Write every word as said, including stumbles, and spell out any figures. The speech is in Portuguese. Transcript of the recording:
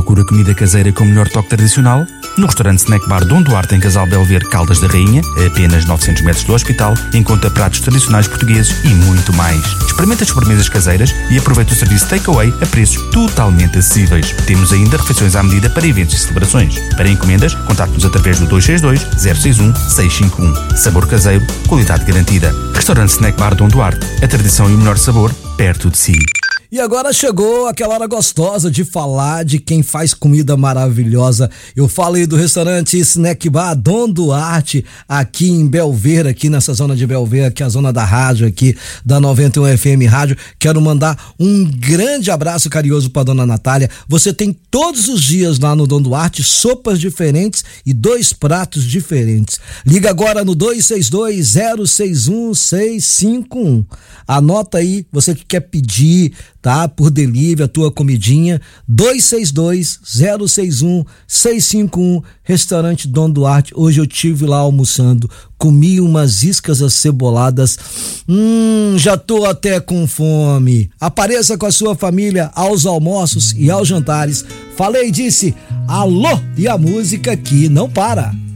Procura comida caseira com o melhor toque tradicional? No restaurante Snack Bar Dom Duarte, em Casal Belver, Caldas da Rainha, a apenas novecentos metros do hospital, encontra pratos tradicionais portugueses e muito mais. Experimenta as sobremesas caseiras e aproveita o serviço takeaway a preços totalmente acessíveis. Temos ainda refeições à medida para eventos e celebrações. Para encomendas, contacte-nos através do dois seis dois, zero seis um, seis cinco um. Sabor caseiro, qualidade garantida. Restaurante Snack Bar Dom Duarte, a tradição e o melhor sabor perto de si. E agora chegou aquela hora gostosa de falar de quem faz comida maravilhosa. Eu falei do restaurante Snack Bar Dom Duarte, aqui em Belver, aqui nessa zona de Belver, que é a zona da rádio aqui da noventa e um F M Rádio. Quero mandar um grande abraço carinhoso para dona Natália. Você tem todos os dias lá no Dom Duarte sopas diferentes e dois pratos diferentes. Liga agora no dois seis dois, zero seis um, seis cinco um. Anota aí, você que quer pedir, tá? Por delivery, a tua comidinha, dois seis dois, zero seis um, seis cinco um, restaurante Dom Duarte. Hoje eu tive lá almoçando, comi umas iscas aceboladas, hum, já tô até com fome. Apareça com a sua família aos almoços e aos jantares. Falei, disse, alô, e a música aqui não para.